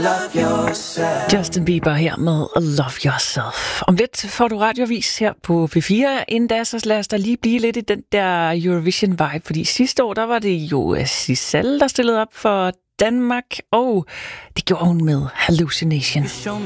Justin Bieber her med Love Yourself. Om lidt får du radiovis her på P4. Inden da, så lad os da lige blive lidt i den der Eurovision-vibe, fordi sidste år, der var det jo Giselle, der stillede op for Danmark, og det gjorde hun med Hallucination.